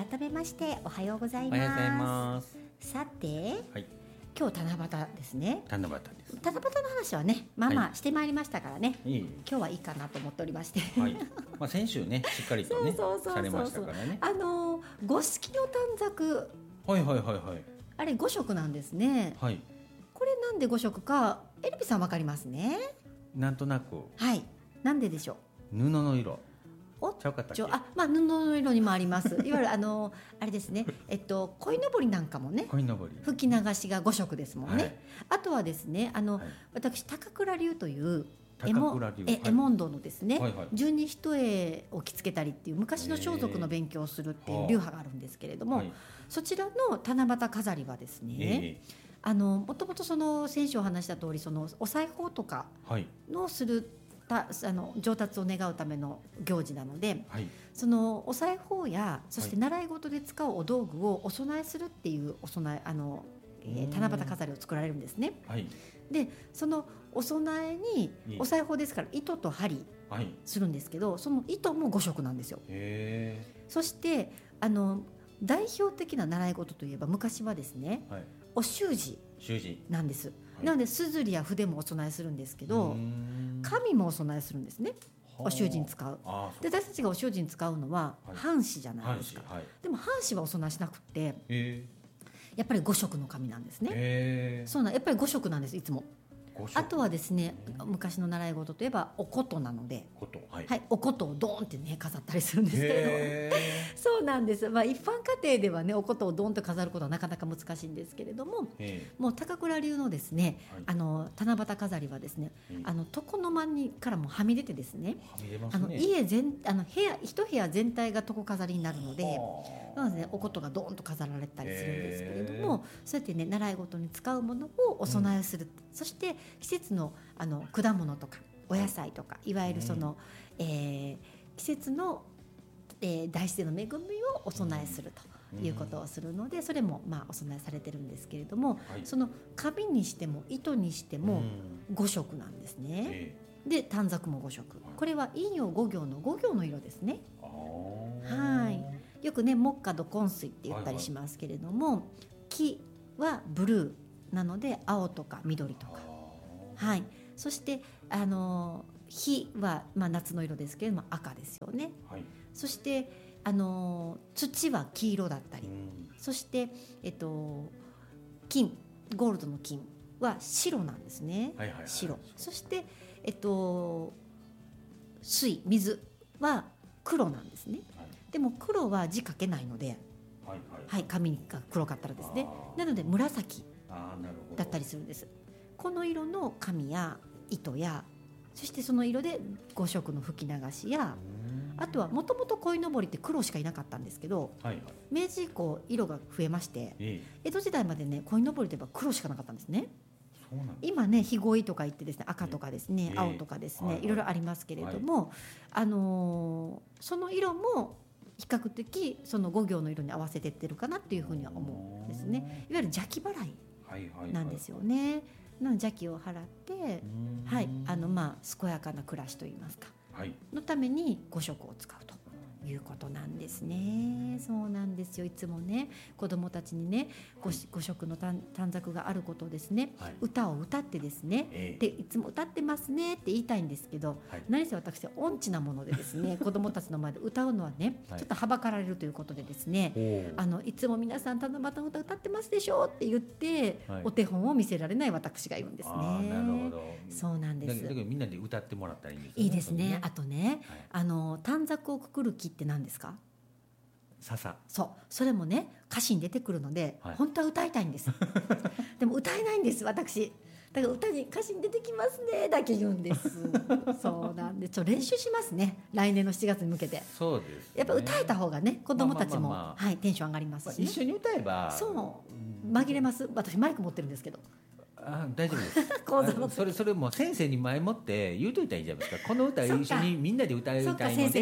改めましておはようございおはようございまます。 す。さて、 はい、 今日七夕ですね。 七夕です。 七夕の話はね、まあまあしてまいりましたからね、 いい、 今日はいいかなと思っておりまして、 はい、まあ先週ね、しっかりとね、されましたからね。 五色の短冊、 はいはいはいはい。 あれ5色なんですね。 はい。 これなんで5色か、エルピさんわかりますね。 なんとなくはい、なんででしょう。 布の色。 おちゃうかったっけ？ まあ布の色にもあります。いわゆるあれですね。鯉のぼりなんかもね。 鯉のぼり。 吹き流しが5色ですもんね。 はい、 あとはですね、 はい、 私高倉流という高倉流、 絵問答のですね、 はいはい、 十二一重を着付けたりっていう昔の装束の勉強をするっていう流派があるんですけれども、そちらの七夕飾りはですね、もともとその先週お話した通り、そのお裁縫とかのする、上達を願うための行事なので、そのお裁縫やそして習い事で使うお道具をお供えするっていうお供え七夕飾りを作られるんですね。でそのお供えにお裁縫ですから糸と針するんですけど、その糸も5色なんですよ。そして代表的な習い事といえば昔はですね、お習字なんです。なので硯や筆もお供えするんですけど、紙もお供えするんですね。お習字に使う。で私たちがお習字に使うのは半紙じゃないですか。でも半紙はお供えしなくて、やっぱり5色の紙なんですね。そうなん、やっぱり5色なんです、いつも。あとはですね、昔の習い事といえばお琴なので、お琴をドーンってね飾ったりするんですけれどもそうなんです。まあ、一般家庭ではねお琴をドーンと飾ることはなかなか難しいんですけれども、もう高倉流のですね、七夕飾りはですね、床の間にからもはみ出てですね、家全部屋一部屋全体が床飾りになるので、なので、ね、お琴がドーンと飾られたりするんですけれども、そうやってね習い事に使うものをお供えする、そして季節の果物とかお野菜とか、いわゆるその、季節の、大自然の恵みをお供えするということをするので、それもまあお供えされてるんですけれども、その紙にしても糸にしても5色なんですね。で短冊も5色、これは陰陽五行の5行の色ですね。よくね木火土金水って言ったりしますけれども、木はブルーなので青とか緑とか、そして火は、まあ、夏の色ですけれども赤ですよね。そして土は黄色だったり、そして、金ゴールドの金は白なんですね。白。そして、水は黒なんですね。でも黒は字書けないので、紙が黒かったらですね、なので紫だったりするんです。この色の紙や糸や、そしてその色で5色の吹き流しや、あとはもともと鯉のぼりって黒しかいなかったんですけど、明治以降色が増えまして、江戸時代までね鯉のぼりといえば黒しかなかったんですね。今ね日鯉とか言ってですね、赤とかですね、青とかですね、いろいろありますけれども、その色も比較的その5行の色に合わせてってるかなっていうふうには思うんですね。いわゆる邪気払いなんですよね。の邪気を払って、まあ健やかな暮らしといいますか、のために5色を使うということなんですね。そうなんですよ。いつもね子どもたちにね 5色の短冊があることをですね、歌を歌ってですね、でいつも歌ってますねって言いたいんですけど、何せ私は音痴なものでですね子どもたちの前で歌うのはね、ちょっとはばかられるということでですね、いつも皆さん七夕の歌歌ってますでしょって言って、お手本を見せられない私がいるんですね。 なるほど。 そうなんです。 だけどみんなで歌ってもらったらいいんですね。 いいですね。あとね、短冊をくくる木って何ですか？ 笹。 それもね歌詞に出てくるので、本当は歌いたいんですでも歌えないんです私。だから歌詞に出てきますねだけ言うんですそうなんで練習しますね、来年の7月に向けて。 そうです、ね、 やっぱ歌えた方がね子どもたちもテンション上がりますし、ね、 一緒に歌えば紛れます。私マイク持ってるんですけど。 大丈夫ですそれも先生に前もって言うといたらいいじゃないですか。この歌一緒にみんなで歌いたいので、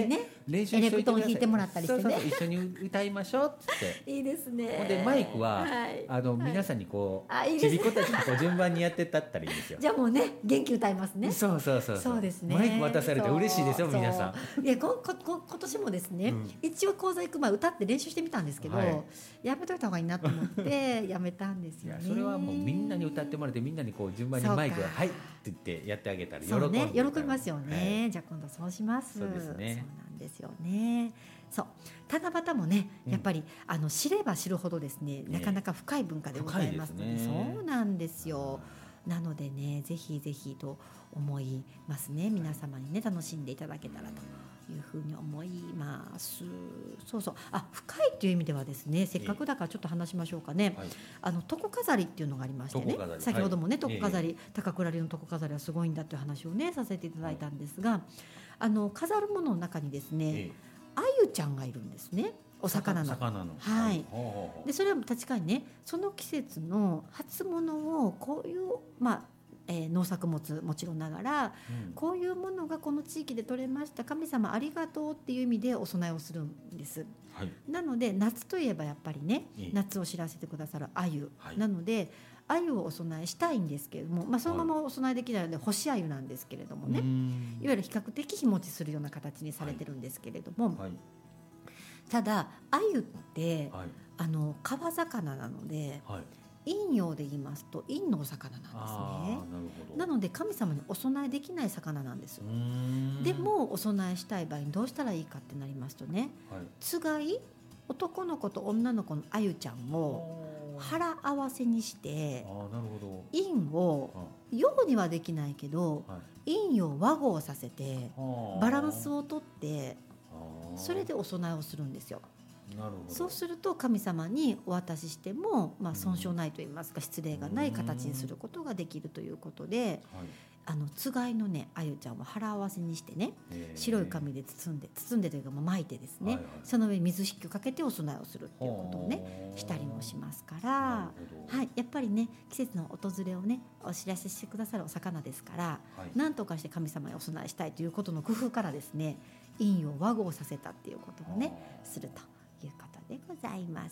練習エレクトーン弾いてもらったりしてね。 そう一緒に歌いましょうっつっていいですね。 ほんでマイクは、皆さんにこうちびっ子たちにこう順番にやってったったらいいんですよ。 じゃあもうね元気歌いますね。 そうですね。マイク渡されて嬉しいですよ皆さん。 いや今年もですね、一応講座行く前歌って練習してみたんですけど、やめといた方がいいなと思ってやめたんですよね。 それはもうみんなに歌ってもらってみんなにこう順番にマイクがはいって言ってやってあげたら喜びますよね。じゃあ今度そうします。 そうですね。 そうなんですよね。そう七夕もねやっぱり、知れば知るほどですね、なかなか深い文化でございますので、そうなんですよ。なのでねぜひぜひと思いますね。皆様にね楽しんでいただけたらというふうに思います。そう深いという意味ではですね、せっかくだからちょっと話しましょうかね。床飾りっていうのがありましてね、先ほどもね床飾り、高倉流の床飾りはすごいんだという話をねさせていただいたんですが、飾るものの中にですね、あゆちゃんがいるんですね。お魚の。はい。でそれは確かにねその季節の初物をこういう農作物もちろんながら、こういうものがこの地域で取れました、神様ありがとうっていう意味でお供えをするんです、なので夏といえばやっぱりね、夏を知らせてくださるあゆ、なのであゆをお供えしたいんですけれども、そのままお供えできないので干しあゆなんですけれどもね、いわゆる比較的日持ちするような形にされてるんですけれども、ただあゆって、川魚なので、陰陽で言いますと陰のお魚なんですね。なので神様にお供えできない魚なんです。でもお供えしたい場合にどうしたらいいかってなりますとね、つがい男の子と女の子のあゆちゃんを腹合わせにして陰を陽にはできないけど、陰を和合させてバランスをとってそれでお供えをするんですよ。そうすると神様にお渡ししても、損傷ないといいますか失礼がない形にすることができるということで、つがいのねあゆちゃんは腹合わせにしてね、白い紙で包んでというか巻いてですね、その上に水引きをかけてお供えをするっていうことをねしたりもしますから、やっぱりね季節の訪れをねお知らせしてくださるお魚ですから、なんとかして神様にお供えしたいということの工夫からですね、陰を和合させたっていうことをねするということでございます。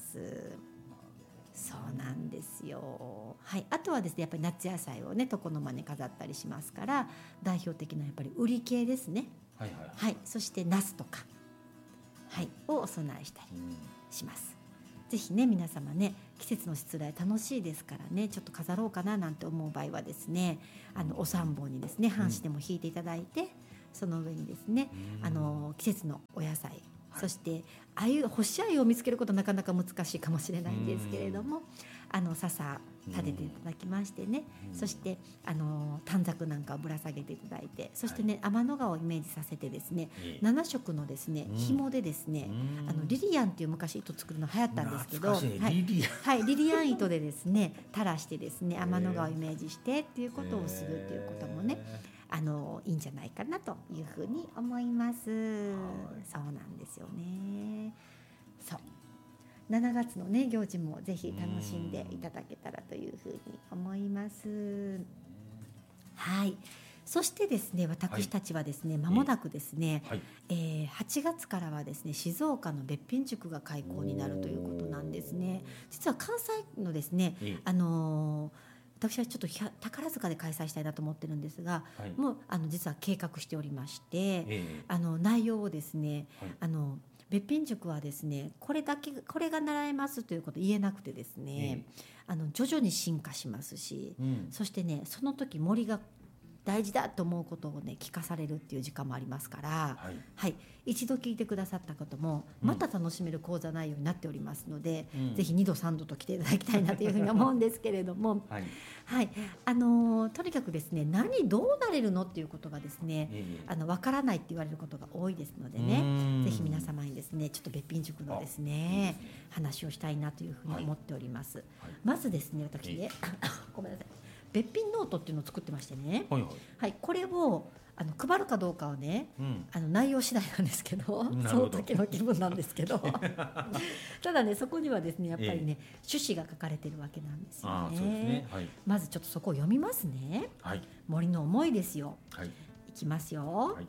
そうなんですよ。あとはですねやっぱり夏野菜をね床の間に飾ったりしますから、代表的なやっぱりウリ系ですね。そしてナスとか、をお供えしたりします。ぜひね皆様ね季節のしつらい楽しいですからね、ちょっと飾ろうかななんて思う場合はですね、お三本にですね半紙でも引いていただいて、その上にですね季節のお野菜、そして干しあゆを見つけることはなかなか難しいかもしれないんですけれども、笹立てていただきましてね、そして短冊なんかをぶら下げていただいて、そしてね天の川をイメージさせてですね、7色のですね紐でですね、リリアンっていう昔糸作るの流行ったんですけど、リリアン糸でですね垂らしてですね天の川をイメージしてっていうことをするっていうこともねいいんじゃないかなというふうに思います。そうなんですよね。そう7月のね行事もぜひ楽しんでいただけたらというふうに思います。そしてですね私たちはですね間もなくですね、8月からはですね静岡のべっぴん塾が開講になるということなんですね。実は関西のですね、私はちょっと宝塚で開催したいなと思ってるんですが、もう実は計画しておりまして、内容をですね、べっぴん塾はですねこれが習えますということ言えなくてですね、徐々に進化しますし、そしてねその時森が大事だと思うことをね聞かされるっていう時間もありますから、一度聞いてくださったこともまた楽しめる講座内容になっておりますので、ぜひ2度3度と来ていただきたいなというふうに思うんですけれども、とにかくですねどうなれるのっていうことがですねわからないって言われることが多いですのでね、ぜひ皆様にですねちょっとべっぴん塾のですね話をしたいなというふうに思っております。まずですね私ねごめんなさい、べっぴんノートっていうのを作ってましてね、これを配るかどうかはね、内容次第なんですけど、その時の気分なんですけどただねそこにはですねやっぱりね、趣旨が書かれてるわけなんですよね。まずちょっとそこを読みますね。森の思いですよ。いきますよ。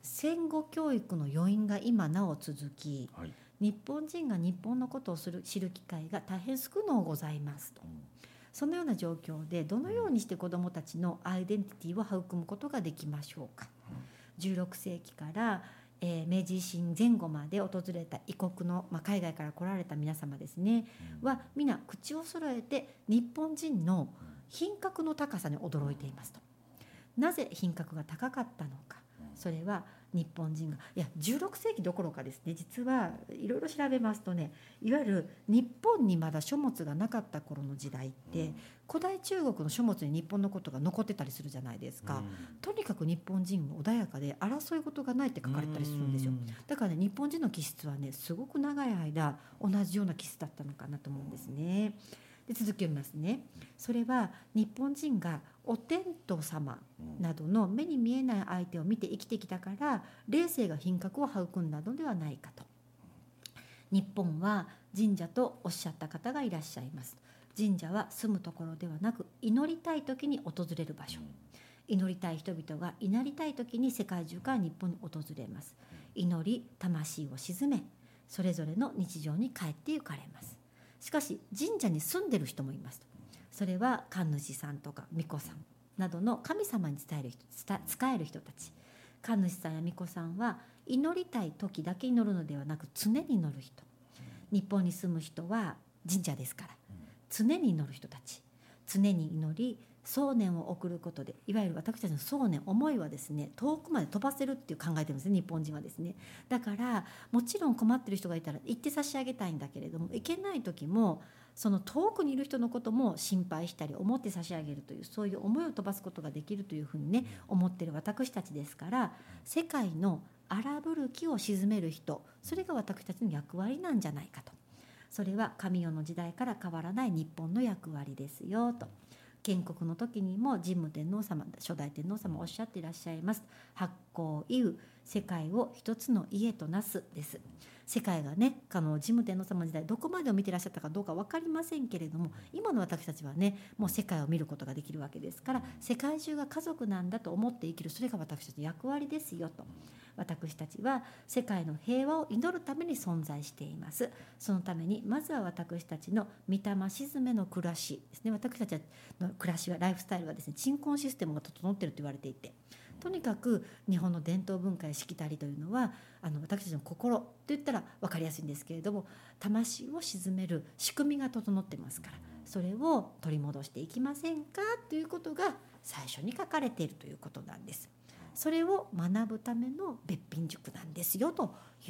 戦後教育の余韻が今なお続き、はい、日本人が日本のことを知る機会が大変少のございますと、そのような状況でどのようにして子どもたちのアイデンティティを育むことができましょうか。16世紀から明治維新前後まで訪れた異国の、海外から来られた皆様ですね、は皆口を揃えて日本人の品格の高さに驚いていますと。なぜ品格が高かったのか、それは日本人が16世紀どころかですね、実はいろいろ調べますとね、いわゆる日本にまだ書物がなかった頃の時代って古代中国の書物に日本のことが残ってたりするじゃないですか。とにかく日本人は穏やかで争い事がないって書かれたりするんですよ。だからね、日本人の気質はねすごく長い間同じような気質だったのかなと思うんですね。で続きを見ますね。それは日本人がお天道様などの目に見えない相手を見て生きてきたから霊性が品格を育んだのではないかと。日本は神社とおっしゃった方がいらっしゃいます。神社は住むところではなく祈りたい時に訪れる場所。祈りたい人々が祈りたい時に世界中から日本に訪れます。祈り魂を鎮めそれぞれの日常に帰って行かれます。しかし神社に住んでる人もいます。それは神主さんとか巫女さんなどの神様に仕える人たち。神主さんや巫女さんは祈りたい時だけ祈るのではなく常に祈る人。日本に住む人は神社ですから常に祈る人たち。常に祈り想念を送ることで、いわゆる私たちの想念思いはですね遠くまで飛ばせるっていう考えてるんですね、日本人はですね。だからもちろん困ってる人がいたら行って差し上げたいんだけれども、行けない時もその遠くにいる人のことも心配したり思って差し上げるという、そういう思いを飛ばすことができるというふうにね思ってる私たちですから、世界の荒ぶる気を鎮める人、それが私たちの役割なんじゃないかと。それは神代の時代から変わらない日本の役割ですよと。建国の時にも神武天皇様、初代天皇様おっしゃっていらっしゃいます。八公伊宇、世界を一つの家となすです。世界がね神武天皇様の時代どこまでを見ていらっしゃったかどうか分かりませんけれども、今の私たちはねもう世界を見ることができるわけですから、世界中が家族なんだと思って生きる、それが私たちの役割ですよと。私たちは世界の平和を祈るために存在しています。そのためにまずは私たちの御霊鎮めの暮らしですね。私たちの暮らしはライフスタイルはですね鎮魂システムが整っていると言われていて、とにかく日本の伝統文化やしきたりというのは私たちの心といったら分かりやすいんですけれども、魂を鎮める仕組みが整ってますから、それを取り戻していきませんかということが最初に書かれているということなんです。それを学ぶためのべっぴん塾なんですよと